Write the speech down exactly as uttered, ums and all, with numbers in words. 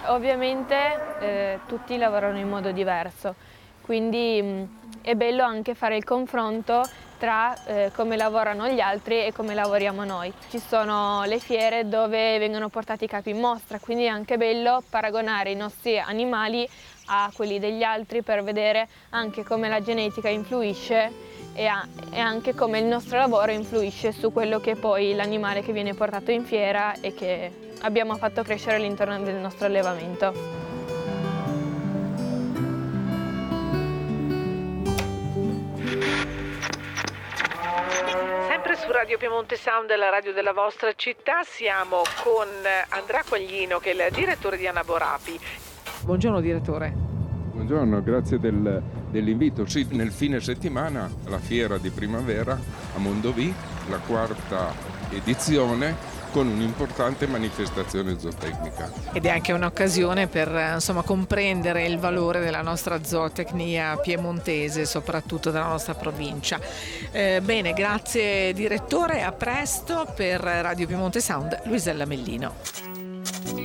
Ovviamente eh, tutti lavorano in modo diverso, quindi mh, è bello anche fare il confronto tra eh, come lavorano gli altri e come lavoriamo noi. Ci sono le fiere dove vengono portati i capi in mostra, quindi è anche bello paragonare i nostri animali a quelli degli altri per vedere anche come la genetica influisce e, a, e anche come il nostro lavoro influisce su quello che è poi l'animale che viene portato in fiera e che abbiamo fatto crescere all'interno del nostro allevamento. Sempre su Radio Piemonte Sound, la radio della vostra città, siamo con Andrea Quaglino, che è il direttore di Anaborapi. Buongiorno direttore. Buongiorno, grazie del, dell'invito. Sì, nel fine settimana la fiera di primavera a Mondovì, la quarta edizione, con un'importante manifestazione zootecnica. Ed è anche un'occasione per insomma comprendere il valore della nostra zootecnia piemontese, soprattutto della nostra provincia. Eh, bene, grazie direttore, a presto. Per Radio Piemonte Sound, Luisella Mellino.